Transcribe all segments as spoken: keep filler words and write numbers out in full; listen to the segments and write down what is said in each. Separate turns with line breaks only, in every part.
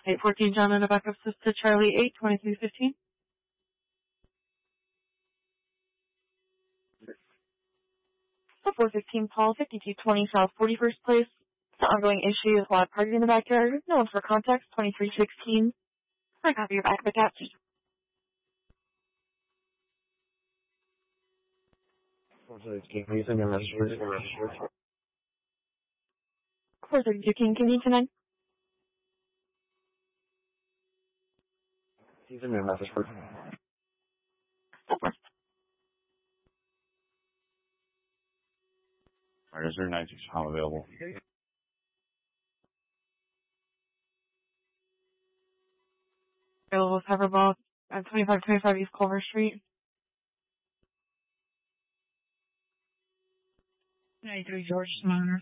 eight fourteen John in the backup to Charlie eight twenty-three fifteen. four fifteen Paul, fifty-two twenty South forty-first Place. The ongoing issue is loud party in the backyard. No one for context, twenty-three sixteen. I copy your backup attached. four thirty-two King, can you tonight?
Using your message for
Alright, is there ninety six pound available?
Available Cyberball at twenty-five twenty-five East Culver Street.
ninety-three George Manor.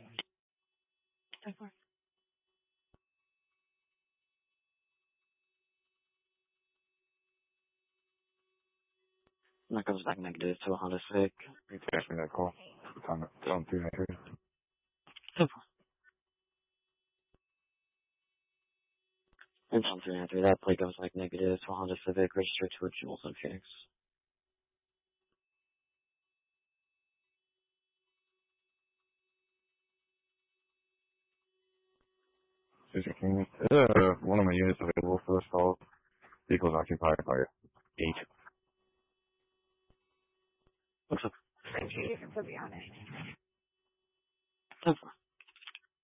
That comes back negative to a Honda Civic.
You text me that call. It's on the on two ninety-three.
And on three ninety-three, that plate goes like negative to a Honda Civic, registered to a Jules in Phoenix.
Is uh, one of my units available for this call? Vehicle's occupied by eight.
What's up?
To be honest.
ten four.